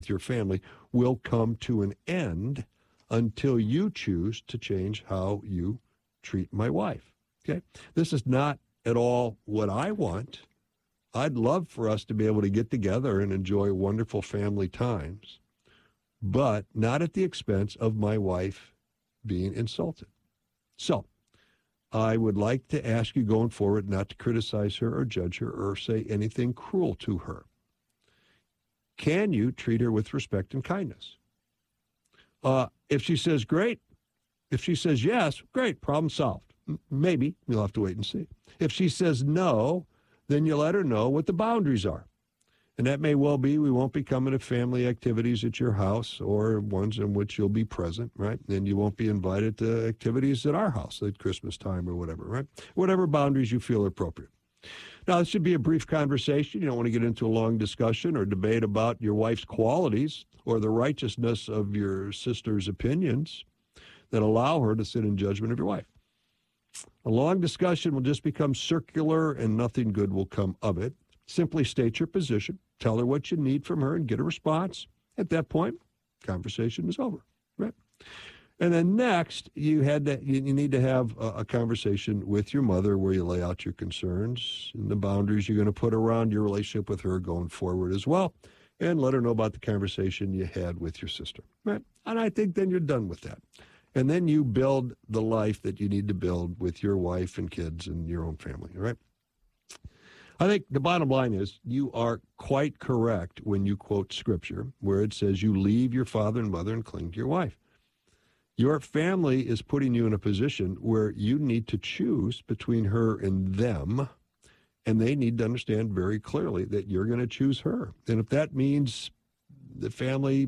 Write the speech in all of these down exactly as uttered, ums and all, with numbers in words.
with your family will come to an end until you choose to change how you treat my wife. Okay? This is not at all what I want. I'd love for us to be able to get together and enjoy wonderful family times, but not at the expense of my wife being insulted. So I would like to ask you going forward not to criticize her or judge her or say anything cruel to her. Can you treat her with respect and kindness? Uh, if she says, great. If she says yes, great, problem solved. Maybe. You'll have to wait and see. If she says no, then you let her know what the boundaries are. And that may well be we won't be coming to family activities at your house or ones in which you'll be present, right? And you won't be invited to activities at our house at Christmas time or whatever, right? Whatever boundaries you feel are appropriate. Now, this should be a brief conversation. You don't want to get into a long discussion or debate about your wife's qualities or the righteousness of your sister's opinions that allow her to sit in judgment of your wife. A long discussion will just become circular and nothing good will come of it. Simply state your position, tell her what you need from her, and get a response. At that point, conversation is over, right? And then next, you had to, you need to have a, a conversation with your mother where you lay out your concerns and the boundaries you're going to put around your relationship with her going forward as well, and let her know about the conversation you had with your sister, right? And I think then you're done with that. And then you build the life that you need to build with your wife and kids and your own family, right? I think the bottom line is you are quite correct when you quote Scripture where it says you leave your father and mother and cling to your wife. Your family is putting you in a position where you need to choose between her and them, and they need to understand very clearly that you're going to choose her. And if that means the family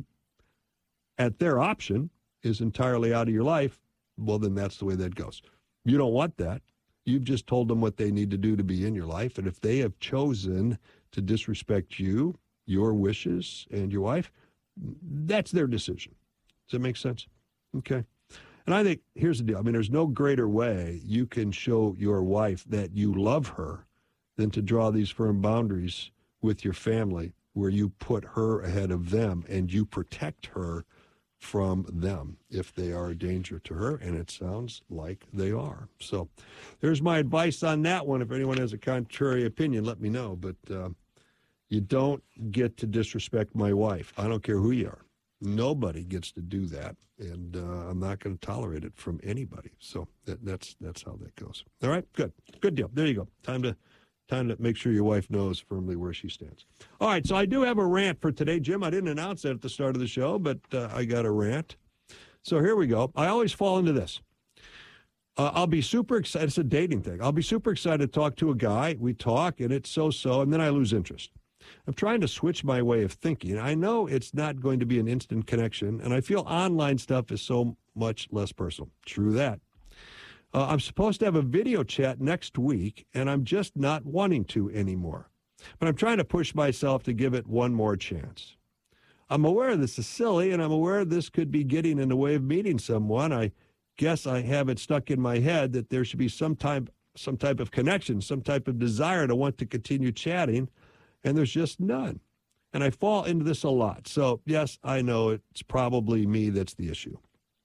at their option is entirely out of your life, well, then that's the way that goes. You don't want that. You've just told them what they need to do to be in your life. And if they have chosen to disrespect you, your wishes, and your wife, that's their decision. Does that make sense? Okay. And I think here's the deal. I mean, there's no greater way you can show your wife that you love her than to draw these firm boundaries with your family where you put her ahead of them and you protect her from them if they are a danger to her, and it sounds like they are. So there's my advice on that one. If anyone has a contrary opinion, let me know. But uh, you don't get to disrespect my wife. I don't care who you are. Nobody gets to do that, and uh, I'm not going to tolerate it from anybody. So that, that's that's how that goes. All right, good. Good deal. There you go. Time to Time to make sure your wife knows firmly where she stands. All right, so I do have a rant for today, Jim. I didn't announce that at the start of the show, but uh, I got a rant. So here we go. I always fall into this. Uh, I'll be super excited. It's a dating thing. I'll be super excited to talk to a guy. We talk, and it's so-so, and then I lose interest. I'm trying to switch my way of thinking. I know it's not going to be an instant connection, and I feel online stuff is so much less personal. True that. Uh, I'm supposed to have a video chat next week, and I'm just not wanting to anymore. But I'm trying to push myself to give it one more chance. I'm aware this is silly, and I'm aware this could be getting in the way of meeting someone. I guess I have it stuck in my head that there should be some type, some type of connection, some type of desire to want to continue chatting, and there's just none. And I fall into this a lot. So, yes, I know it's probably me that's the issue.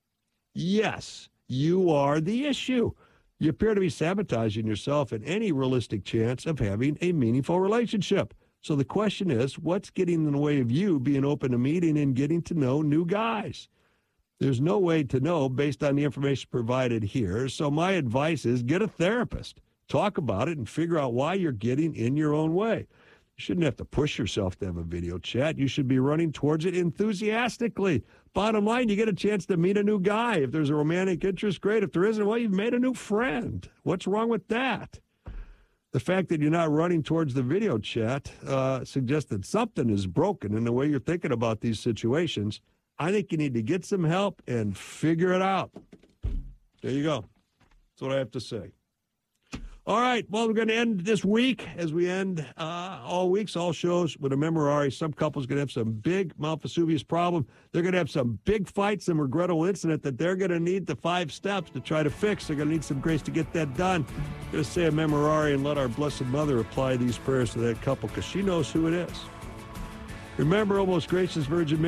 Yes. You are the issue. You appear to be sabotaging yourself and any realistic chance of having a meaningful relationship. So the question is, what's getting in the way of you being open to meeting and getting to know new guys? There's no way to know based on the information provided here. So my advice is get a therapist. Talk about it and figure out why you're getting in your own way. You shouldn't have to push yourself to have a video chat. You should be running towards it enthusiastically. Bottom line, you get a chance to meet a new guy. If there's a romantic interest, great. If there isn't, well, you've made a new friend. What's wrong with that? The fact that you're not running towards the video chat uh, suggests that something is broken in the way you're thinking about these situations. I think you need to get some help and figure it out. There you go. That's what I have to say. All right, well, we're going to end this week as we end uh, all weeks, all shows with a memorare. Some couples going to have some big Mount Vesuvius problem. They're going to have some big fights, some regrettable incident that they're going to need the five steps to try to fix. They're going to need some grace to get that done. I'm going to say a memorare and let our Blessed Mother apply these prayers to that couple because she knows who it is. Remember, O most gracious Virgin Mary,